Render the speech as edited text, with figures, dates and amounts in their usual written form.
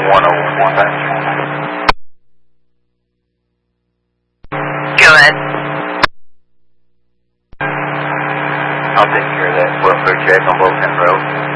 101. Go ahead. I'll take care of that. Welfare check on both ends road.